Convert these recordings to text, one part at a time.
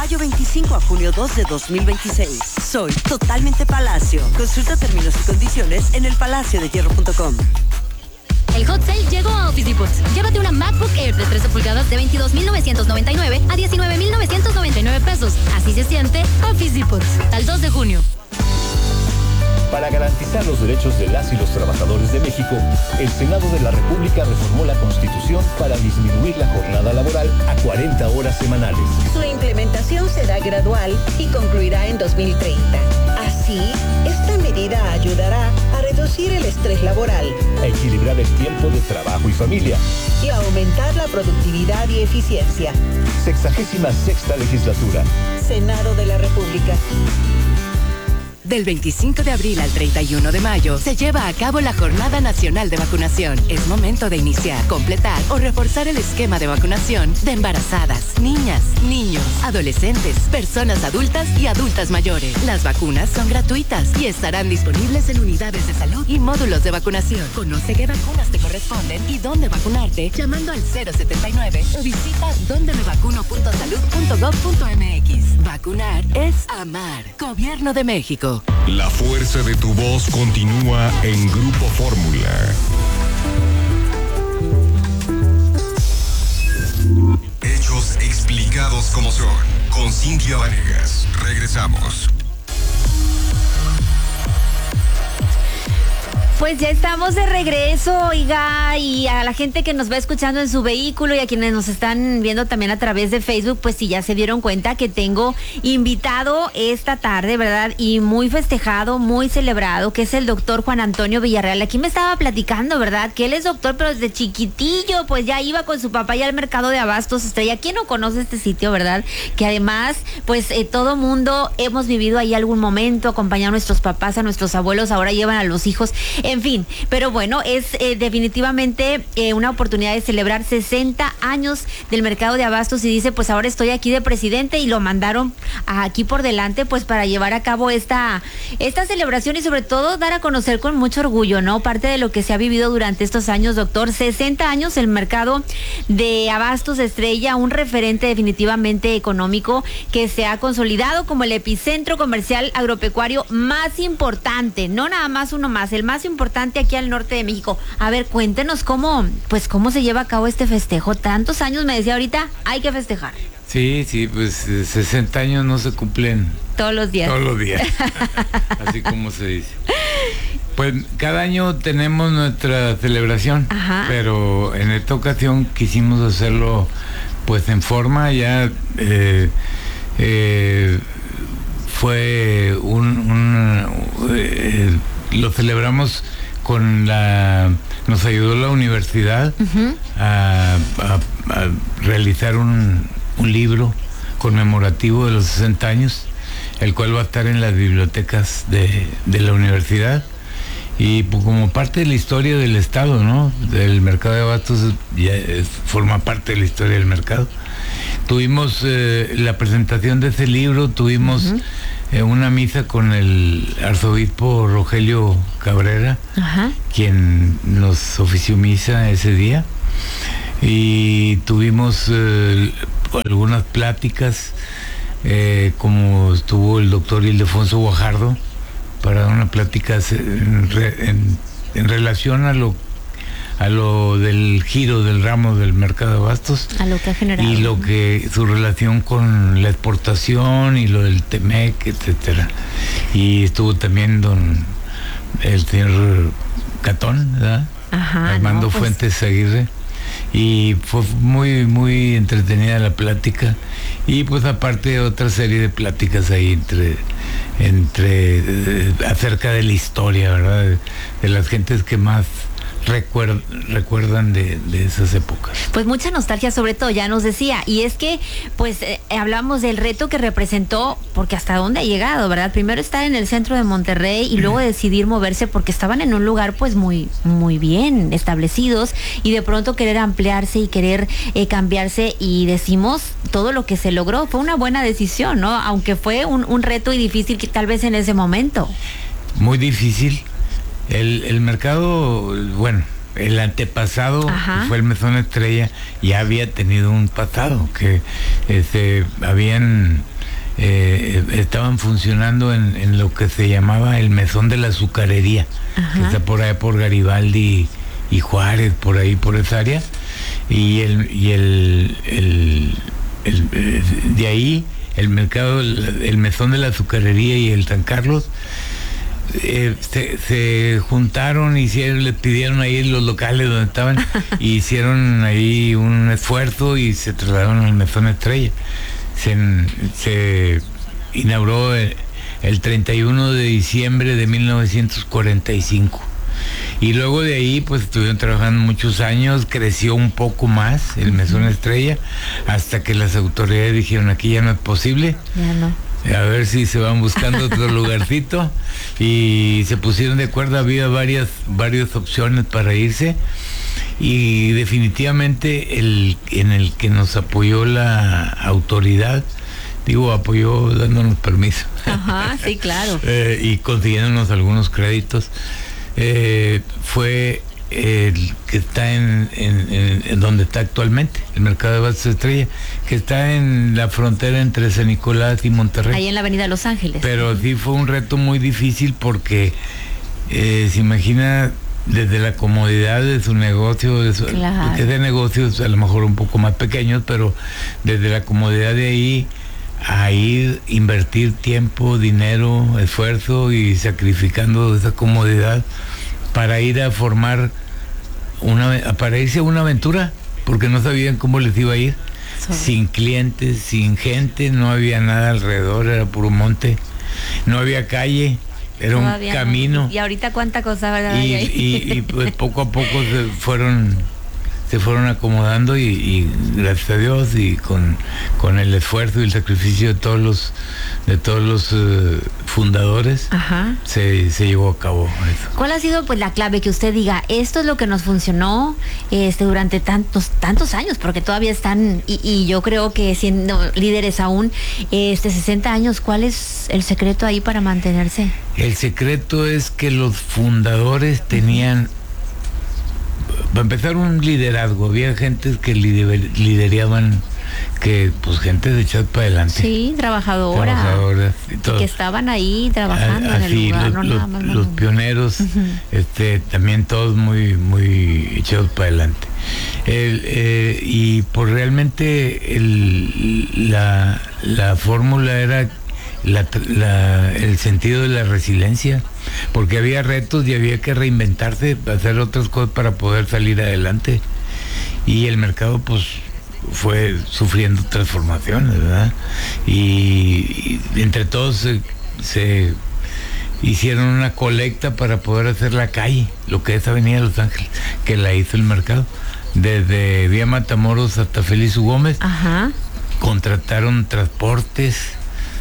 mayo 25 a junio 2 de 2026. Soy totalmente Palacio. Consulta términos y condiciones en elpalaciodehierro.com. El hot sale llegó a Office Depot. Llévate una MacBook Air de 13 pulgadas de 22,999 a 19,999 pesos. Así se siente Office Depot. Al 2 de junio. Para garantizar los derechos de las y los trabajadores de México, el Senado de la República reformó la Constitución para disminuir la jornada laboral a 40 horas semanales. Su implementación será gradual y concluirá en 2030. Así, esta medida ayudará a reducir el estrés laboral, a equilibrar el tiempo de trabajo y familia y a aumentar la productividad y eficiencia. 66ª legislatura. Senado de la República. Del 25 de abril al 31 de mayo se lleva a cabo la Jornada Nacional de Vacunación. Es momento de iniciar, completar o reforzar el esquema de vacunación de embarazadas, niñas, niños, adolescentes, personas adultas y adultas mayores. Las vacunas son gratuitas y estarán disponibles en unidades de salud y módulos de vacunación. Conoce qué vacunas te corresponden y dónde vacunarte llamando al 079 o visita dondemevacuno.salud.gov.mx. Vacunar es amar. Gobierno de México. La fuerza de tu voz continúa en Grupo Fórmula. Hechos explicados como son. Con Cintia Vanegas. Regresamos. Pues ya estamos de regreso, oiga, y a la gente que nos va escuchando en su vehículo y a quienes nos están viendo también a través de Facebook, pues sí, ya se dieron cuenta que tengo invitado esta tarde, ¿verdad? Y muy festejado, muy celebrado, que es el doctor Juan Antonio Villarreal. Aquí me estaba platicando, ¿verdad? Que él es doctor, pero desde chiquitillo, pues ya iba con su papá ya al mercado de abastos Estrella. ¿Quién no conoce este sitio, verdad? Que además, pues todo mundo hemos vivido ahí algún momento, acompañado a nuestros papás, a nuestros abuelos, ahora llevan a los hijos. En fin, pero bueno, es definitivamente una oportunidad de celebrar 60 años del mercado de abastos y dice, pues ahora estoy aquí de presidente y lo mandaron aquí por delante pues para llevar a cabo esta celebración y sobre todo dar a conocer con mucho orgullo, ¿no? Parte de lo que se ha vivido durante estos años, doctor. 60 años el mercado de abastos Estrella, un referente definitivamente económico que se ha consolidado como el epicentro comercial agropecuario más importante, no nada más uno más, el más importante aquí al norte de México. A ver, cuéntenos cómo se lleva a cabo este festejo. Tantos años, me decía ahorita, hay que festejar. Sí, pues 60 años no se cumplen todos los días. Todos los días, así como se dice. Pues cada año tenemos nuestra celebración, ajá, pero en esta ocasión quisimos hacerlo pues en forma ya fue lo celebramos nos ayudó la universidad, uh-huh, a realizar un libro conmemorativo de los 60 años, el cual va a estar en las bibliotecas de la universidad y pues, como parte de la historia del estado, ¿no? Del mercado de abastos ya forma parte de la historia del mercado. Tuvimos la presentación de ese libro, tuvimos uh-huh, una misa con el arzobispo Rogelio Cabrera, ajá, quien nos ofició misa ese día, y tuvimos algunas pláticas, como estuvo el doctor Ildefonso Guajardo para dar una plática en relación a lo del giro del ramo del mercado de abastos, a lo que ha generado, y su relación con la exportación y lo del Temec, etcétera. Y estuvo también el señor Catón, ¿verdad? Ajá, Armando Fuentes Aguirre, y fue muy muy entretenida la plática, y pues aparte otra serie de pláticas ahí entre acerca de la historia, ¿verdad? De las gentes que más recuerdan de esas épocas. Pues mucha nostalgia, sobre todo, ya nos decía, y es que pues hablamos del reto que representó, porque hasta dónde ha llegado, ¿verdad? Primero estar en el centro de Monterrey y luego decidir moverse porque estaban en un lugar pues muy muy bien establecidos, y de pronto querer ampliarse y querer cambiarse, y decimos todo lo que se logró fue una buena decisión, ¿no? Aunque fue un reto y difícil que tal vez en ese momento. Muy difícil. El mercado, bueno, el antepasado, ajá, que fue el Mesón Estrella, ya había tenido un pasado, que habían estaban funcionando en lo que se llamaba el mesón de la azucarería, que está por allá por Garibaldi y Juárez, por ahí, por esa área, y de ahí el mercado, el mesón de la azucarería y el San Carlos se juntaron, les pidieron ahí los locales donde estaban y hicieron ahí un esfuerzo y se trasladaron al mesón Estrella. Se inauguró el 31 de diciembre de 1945. Y luego de ahí, pues estuvieron trabajando muchos años, creció un poco más el mesón Estrella, hasta que las autoridades dijeron, aquí ya no es posible. Ya no. A ver si se van buscando otro lugarcito. Y se pusieron de acuerdo, había varias opciones para irse. Y definitivamente en el que nos apoyó la autoridad, apoyó dándonos permiso. Ajá, sí, claro. Y consiguiéndonos algunos créditos. Fue el que está en donde está actualmente, el mercado de Abastos Estrella, que está en la frontera entre San Nicolás y Monterrey. Ahí en la avenida Los Ángeles. Pero sí fue un reto muy difícil porque se imagina desde la comodidad de su negocio, claro, que es de negocios a lo mejor un poco más pequeños, pero desde la comodidad de ahí a ir, invertir tiempo, dinero, esfuerzo y sacrificando esa comodidad para ir a formar para irse a una aventura, porque no sabían cómo les iba a ir. Sin clientes, sin gente, no había nada alrededor, era puro monte, no había calle, era todavía un camino. No. Y ahorita cuánta cosa, ¿verdad? Y pues poco a poco se fueron acomodando y gracias a Dios y con el esfuerzo y el sacrificio de todos los fundadores, se llevó a cabo eso. ¿Cuál ha sido pues la clave que usted diga, esto es lo que nos funcionó durante tantos años, porque todavía están y yo creo que siendo líderes aún 60 años, ¿cuál es el secreto ahí para mantenerse? El secreto es que los fundadores tenían, para empezar, un liderazgo. Había gente que lideraban, que pues gente de echar para adelante. Sí, trabajadoras y que estaban ahí trabajando en el lugar, los pioneros, también todos muy muy echados para adelante. Y pues realmente la fórmula era el sentido de la resiliencia, porque había retos y había que reinventarse, hacer otras cosas para poder salir adelante, y el mercado pues fue sufriendo transformaciones, ¿verdad? Y entre todos se hicieron una colecta para poder hacer la calle, lo que es Avenida Los Ángeles, que la hizo el mercado, desde Vía Matamoros hasta Félix U. Gómez. Contrataron transportes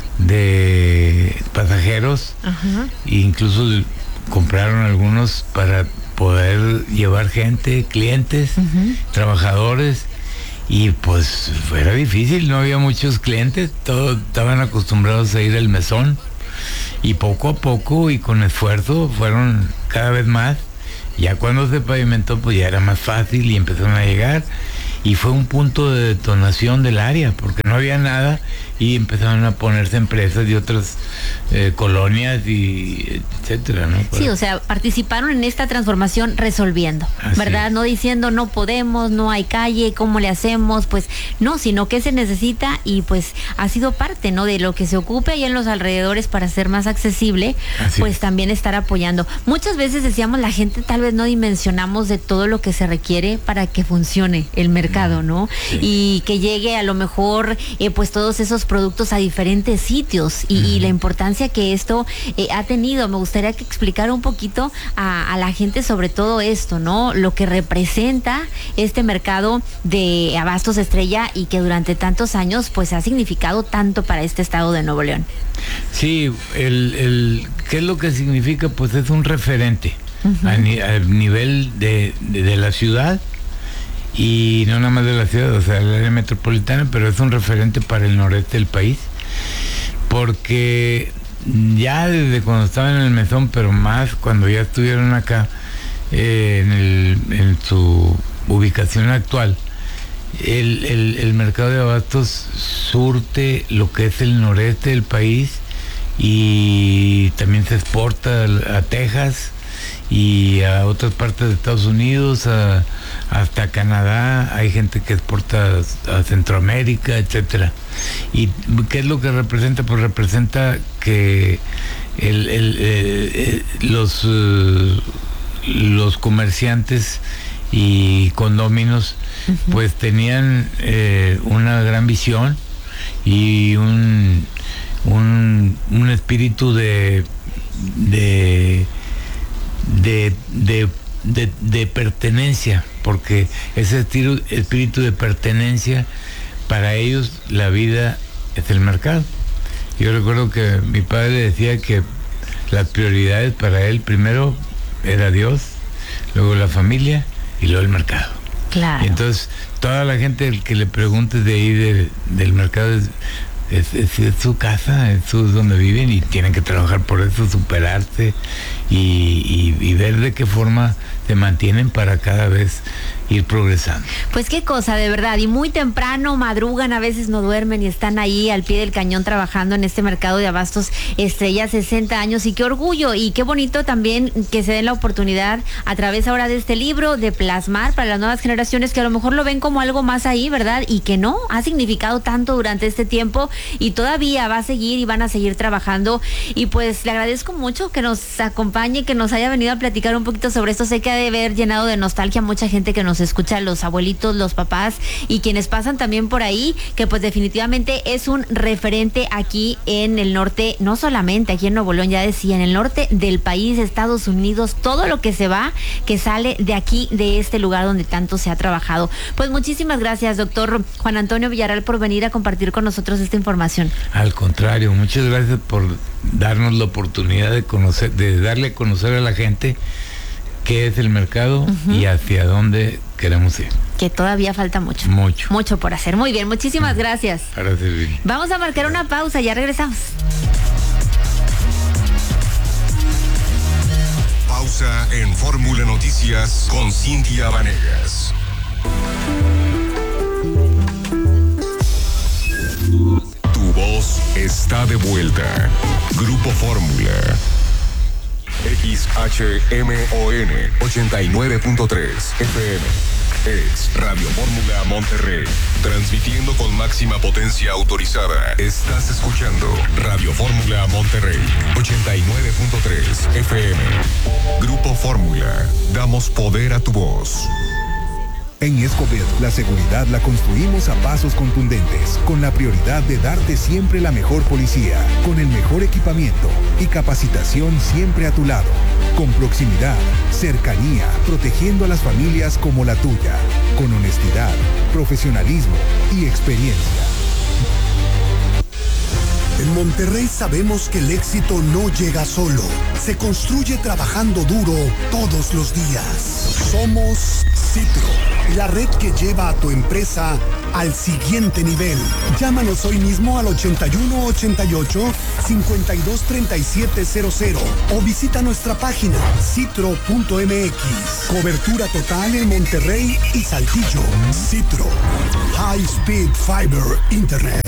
de pasajeros, e incluso compraron algunos para poder llevar gente, clientes, trabajadores, y pues era difícil, no había muchos clientes, todos estaban acostumbrados a ir al mesón, y poco a poco y con esfuerzo fueron cada vez más. Ya cuando se pavimentó pues ya era más fácil y empezaron a llegar, y fue un punto de detonación del área, porque no había nada y empezaron a ponerse empresas de otras colonias y etcétera, ¿no? Sí, o sea, participaron en esta transformación resolviendo, ¿verdad? No diciendo no podemos, no hay calle, ¿cómo le hacemos? Pues no, sino que se necesita, y pues ha sido parte, ¿no? De lo que se ocupe ahí en los alrededores para ser más accesible, pues también estar apoyando. Muchas veces decíamos, la gente tal vez no dimensionamos de todo lo que se requiere para que funcione el mercado, ¿no? Sí. Y que llegue a lo mejor pues todos esos productos a diferentes sitios y la importancia que esto ha tenido. Me gustaría que explicara un poquito a la gente sobre todo esto, ¿no? Lo que representa este mercado de Abastos Estrella y que durante tantos años pues ha significado tanto para este estado de Nuevo León. Sí, ¿qué es lo que significa? Pues es un referente a nivel de la ciudad. Y no nada más de la ciudad, o sea, el área metropolitana, pero es un referente para el noreste del país, porque ya desde cuando estaban en el mesón, pero más cuando ya estuvieron acá, en su ubicación actual, el mercado de abastos surte lo que es el noreste del país y también se exporta a Texas y a otras partes de Estados Unidos, hasta Canadá. Hay gente que exporta a Centroamérica, etcétera. ¿Y qué es lo que representa? Pues representa que los comerciantes y condóminos pues tenían una gran visión y un espíritu de pertenencia, porque ese espíritu de pertenencia, para ellos la vida es el mercado. Yo recuerdo que mi padre decía que las prioridades para él primero era Dios, luego la familia y luego el mercado. Claro. Y entonces toda la gente que le pregunte de ahí del mercado es su casa, es donde viven y tienen que trabajar por eso, superarse y ver de qué forma se mantienen para cada vez ir progresando. Pues qué cosa, de verdad, y muy temprano madrugan, a veces no duermen y están ahí al pie del cañón trabajando en este mercado de abastos Estrella, 60 años, y qué orgullo y qué bonito también que se den la oportunidad a través ahora de este libro de plasmar para las nuevas generaciones que a lo mejor lo ven como algo más ahí, ¿verdad? Y que no, ha significado tanto durante este tiempo y todavía va a seguir y van a seguir trabajando, y pues le agradezco mucho que nos acompañe, que nos haya venido a platicar un poquito sobre esto. Sé que ha de haber llenado de nostalgia a mucha gente que nos escucha, los abuelitos, los papás y quienes pasan también por ahí, que pues definitivamente es un referente aquí en el norte, no solamente aquí en Nuevo León, ya decía, en el norte del país, Estados Unidos, todo lo que se va, que sale de aquí, de este lugar donde tanto se ha trabajado. Pues muchísimas gracias, doctor Juan Antonio Villarreal, por venir a compartir con nosotros esta información. Al contrario, muchas gracias por darnos la oportunidad de conocer, de darle a conocer a la gente qué es el mercado y hacia dónde queremos ir. Que todavía falta mucho. Mucho por hacer. Muy bien, muchísimas gracias. Gracias. Vamos a marcar una pausa, ya regresamos. Pausa en Fórmula Noticias con Cintia Vanegas. Tu voz está de vuelta. Grupo Fórmula. XHMON 89.3 FM. Es Radio Fórmula Monterrey. Transmitiendo con máxima potencia autorizada. Estás escuchando Radio Fórmula Monterrey 89.3 FM. Grupo Fórmula. Damos poder a tu voz. En Escobedo, la seguridad la construimos a pasos contundentes, con la prioridad de darte siempre la mejor policía, con el mejor equipamiento y capacitación siempre a tu lado, con proximidad, cercanía, protegiendo a las familias como la tuya, con honestidad, profesionalismo y experiencia. En Monterrey sabemos que el éxito no llega solo, se construye trabajando duro todos los días. Somos Citro, la red que lleva a tu empresa al siguiente nivel. Llámanos hoy mismo al 8188-523700 o visita nuestra página citro.mx. Cobertura total en Monterrey y Saltillo. Citro, High Speed Fiber Internet.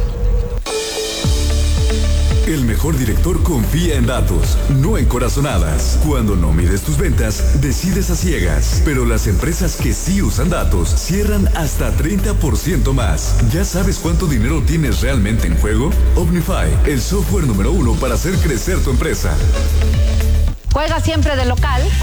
El mejor director confía en datos, no en corazonadas. Cuando no mides tus ventas, decides a ciegas. Pero las empresas que sí usan datos cierran hasta 30% más. ¿Ya sabes cuánto dinero tienes realmente en juego? Omnify, el software número 1 para hacer crecer tu empresa. Juega siempre de local.